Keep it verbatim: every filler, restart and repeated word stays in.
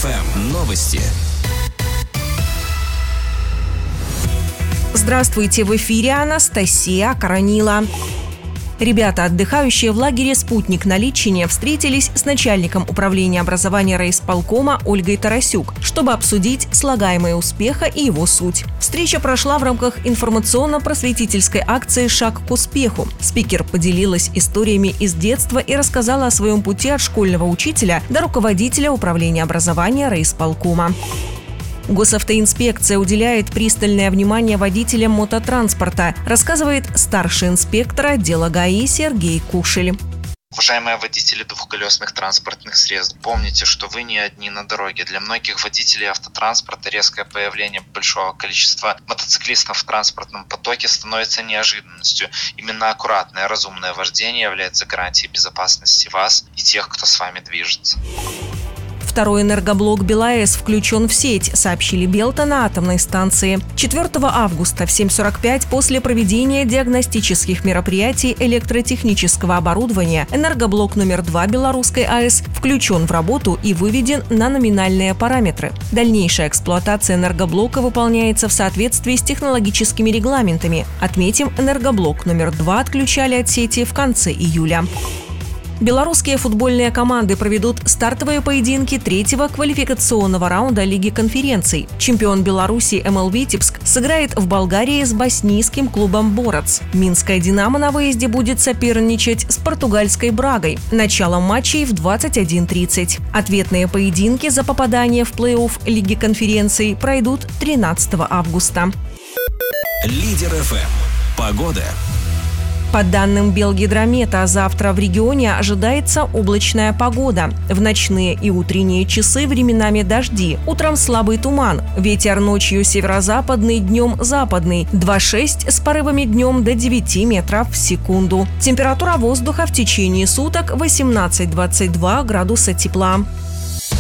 эф эм новости. Здравствуйте, в эфире Анастасия Коронила. Ребята, отдыхающие в лагере «Спутник» на Литчине, встретились с начальником управления образования райисполкома Ольгой Тарасюк, чтобы обсудить слагаемое успеха и его суть. Встреча прошла в рамках информационно-просветительской акции «Шаг к успеху». Спикер поделилась историями из детства и рассказала о своем пути от школьного учителя до руководителя управления образования райисполкома. Госавтоинспекция уделяет пристальное внимание водителям мототранспорта, рассказывает старший инспектор отдела ГАИ Сергей Кушель. Уважаемые водители двухколесных транспортных средств, помните, что вы не одни на дороге. Для многих водителей автотранспорта резкое появление большого количества мотоциклистов в транспортном потоке становится неожиданностью. Именно аккуратное, разумное вождение является гарантией безопасности вас и тех, кто с вами движется. Второй энергоблок БелАЭС включен в сеть, сообщили Белта на атомной станции. четвёртого августа в семь сорок пять после проведения диагностических мероприятий электротехнического оборудования энергоблок номер два Белорусской АЭС включен в работу и выведен на номинальные параметры. Дальнейшая эксплуатация энергоблока выполняется в соответствии с технологическими регламентами. Отметим, энергоблок номер два отключали от сети в конце июля. Белорусские футбольные команды проведут стартовые поединки третьего квалификационного раунда Лиги конференций. Чемпион Беларуси эм эл «Витебск» сыграет в Болгарии с боснийским клубом «Борац». Минская «Динамо» на выезде будет соперничать с португальской «Брагой». Начало матчей в двадцать один тридцать. Ответные поединки за попадание в плей-офф Лиги конференций пройдут тринадцатого августа. Лидер эф эм. Погода. По данным Белгидромета, завтра в регионе ожидается облачная погода. В ночные и утренние часы временами дожди. Утром слабый туман. Ветер ночью северо-западный, днем западный. два шесть с порывами днем до девяти метров в секунду. Температура воздуха в течение суток восемнадцать-двадцать два градуса тепла.